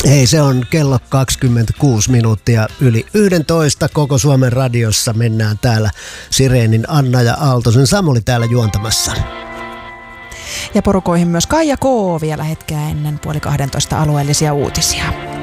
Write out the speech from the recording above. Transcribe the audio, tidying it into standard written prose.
Hei, se on kello 26 minuuttia yli 11 koko Suomen radiossa. Mennään täällä Sireenin Anna ja Aaltosen Samuli täällä juontamassa. Ja porukoihin myös Kaija K. vielä hetkeä ennen 11:30 alueellisia uutisia.